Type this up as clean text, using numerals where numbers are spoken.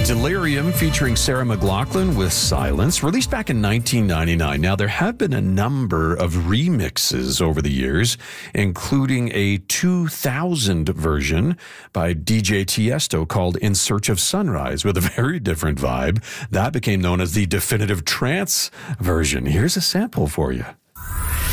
Delirium featuring Sarah McLachlan with Silence, released back in 1999. Now, there have been a number of remixes over the years, including a 2000 version by DJ Tiesto called In Search of Sunrise with a very different vibe. That became known as the definitive trance version. Here's a sample for you.